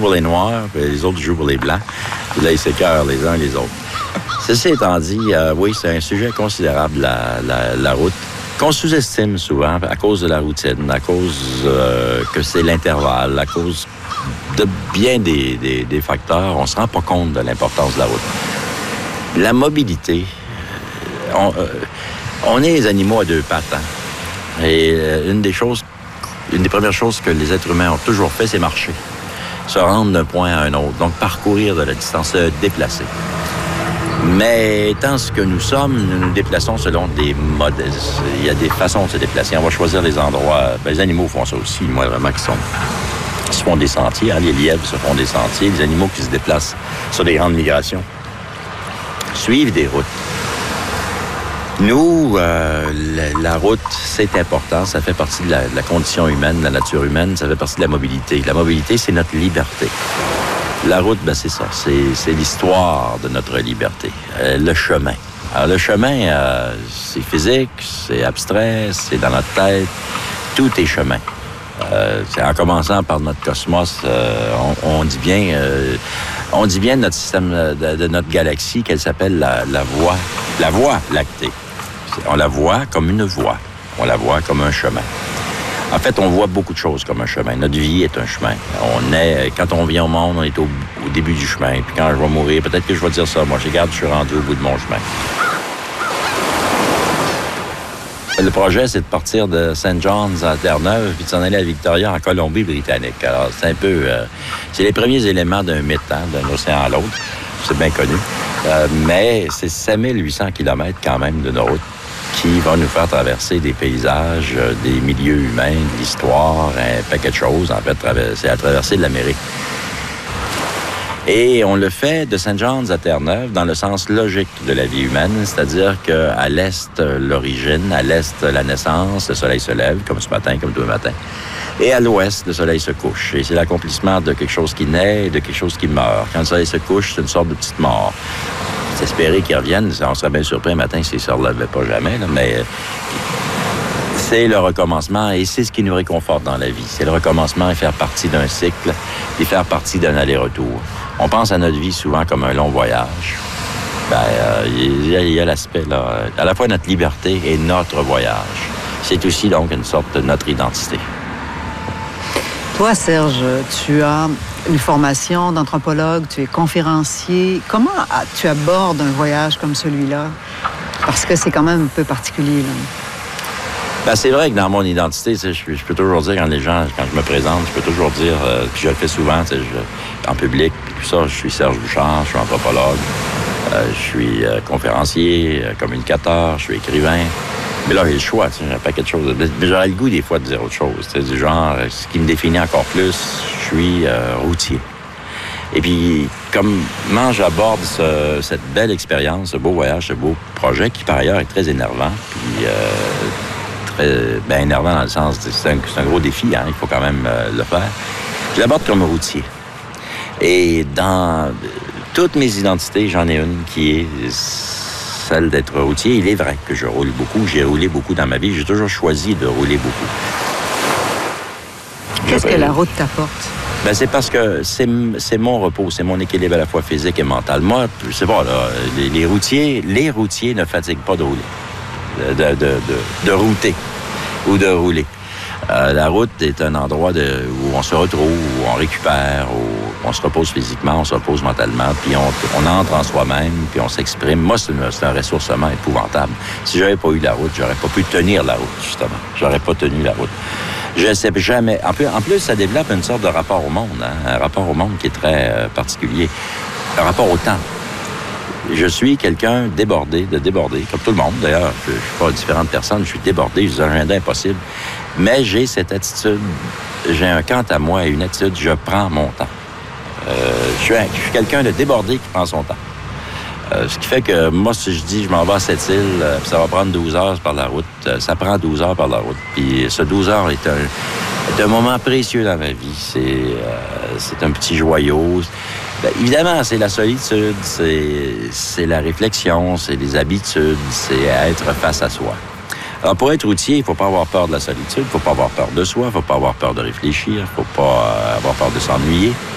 pour les Noirs, puis les autres jouent pour les Blancs. Puis là, ils s'écœurent les uns les autres. Ceci étant dit, oui, c'est un sujet considérable, la route, qu'on sous-estime souvent à cause de la routine, à cause que c'est l'intervalle, à cause de bien des facteurs. On ne se rend pas compte de l'importance de la route. La mobilité, on est les animaux à deux pattes. Hein? Et une des premières choses que les êtres humains ont toujours fait, c'est marcher. Se rendre d'un point à un autre. Donc, parcourir de la distance, se déplacer. Mais étant ce que nous sommes, nous nous déplaçons selon des modes. Il y a des façons de se déplacer. On va choisir les endroits. Les animaux font ça aussi, moi, vraiment, qui se font des sentiers. Hein? Les lièvres se font des sentiers. Les animaux qui se déplacent sur des grandes migrations suivent des routes. Nous, la route, c'est important. Ça fait partie de la condition humaine, de la nature humaine. Ça fait partie de la mobilité. La mobilité, c'est notre liberté. La route, ben c'est ça. C'est l'histoire de notre liberté. Le chemin. Alors, le chemin, c'est physique, c'est abstrait, c'est dans notre tête. Tout est chemin. C'est en commençant par notre cosmos, on dit bien de notre système, de notre galaxie, qu'elle s'appelle la Voie lactée. On la voit comme une voie. On la voit comme un chemin. En fait, on voit beaucoup de choses comme un chemin. Notre vie est un chemin. Quand on vient au monde, on est au début du chemin. Puis quand je vais mourir, peut-être que je vais dire ça. Moi, je suis rendu au bout de mon chemin. Le projet, c'est de partir de St. John's à Terre-Neuve puis de s'en aller à Victoria, en Colombie-Britannique. Alors, c'est un peu... c'est les premiers éléments d'un mythe, hein, d'un océan à l'autre. C'est bien connu. Mais c'est 5800 kilomètres quand même de route qui va nous faire traverser des paysages, des milieux humains, de l'histoire, un paquet de choses. En fait, c'est la traversée de l'Amérique. Et on le fait de St. John's à Terre-Neuve dans le sens logique de la vie humaine, c'est-à-dire qu'à l'est, l'origine, à l'est, la naissance, le soleil se lève, comme ce matin, comme tous les matins. Et à l'ouest, le soleil se couche. Et c'est l'accomplissement de quelque chose qui naît et de quelque chose qui meurt. Quand le soleil se couche, c'est une sorte de petite mort. C'est espérer qu'ils reviennent. On serait bien surpris un matin s'ils ne se relevaient pas jamais, là, mais c'est le recommencement et c'est ce qui nous réconforte dans la vie. C'est le recommencement et faire partie d'un cycle et faire partie d'un aller-retour. On pense à notre vie souvent comme un long voyage. Il y a l'aspect, là, à la fois notre liberté et notre voyage. C'est aussi, donc, une sorte de notre identité. Toi, Serge, tu as une formation d'anthropologue, tu es conférencier. Comment tu abordes un voyage comme celui-là? Parce que c'est quand même un peu particulier, là. C'est vrai que dans mon identité, je peux toujours dire quand je me présente, je peux toujours dire, puis je le fais souvent, en public, tout ça, je suis Serge Bouchard, je suis anthropologue, je suis conférencier, communicateur, je suis écrivain. Mais là, j'ai le choix, j'ai un paquet de choses. Mais j'aurais le goût des fois de dire autre chose. Du genre, ce qui me définit encore plus, je suis routier. Et puis, comment j'aborde cette belle expérience, ce beau voyage, ce beau projet, qui par ailleurs est très énervant, puis très énervant dans le sens, c'est un gros défi, hein, il faut quand même le faire. Je l'aborde comme routier. Et dans toutes mes identités, j'en ai une qui est celle d'être routier. Il est vrai que je roule beaucoup, j'ai roulé beaucoup dans ma vie, j'ai toujours choisi de rouler beaucoup. Qu'est-ce que la route t'apporte? C'est parce que c'est mon repos, c'est mon équilibre à la fois physique et mental. Moi, c'est bon, là, les routiers ne fatiguent pas de rouler, de router ou de rouler. La route est un endroit où on se retrouve, où on récupère, où on se repose physiquement, on se repose mentalement, puis on entre en soi-même, puis on s'exprime. Moi, c'est un ressourcement épouvantable. Si j'avais pas eu la route, j'aurais pas pu tenir la route, justement. J'aurais pas tenu la route. Je sais jamais. En plus, ça développe une sorte de rapport au monde, hein? Un rapport au monde qui est très particulier. Un rapport au temps. Je suis quelqu'un débordé, comme tout le monde. D'ailleurs, je ne suis pas différente personne, je suis débordé, j'ai un agenda impossible. Mais j'ai cette attitude, j'ai un quant à moi et une attitude, je prends mon temps. Je suis quelqu'un de débordé qui prend son temps. Ce qui fait que moi, si je dis je m'en vais à cette île, ça va prendre 12 heures par la route, ça prend 12 heures par la route. Puis ce 12 heures est un moment précieux dans ma vie. C'est un petit joyau. Évidemment, c'est la solitude, c'est la réflexion, c'est les habitudes, c'est être face à soi. Alors, pour être routier, il ne faut pas avoir peur de la solitude, il ne faut pas avoir peur de soi, il ne faut pas avoir peur de réfléchir, il ne faut pas avoir peur de s'ennuyer.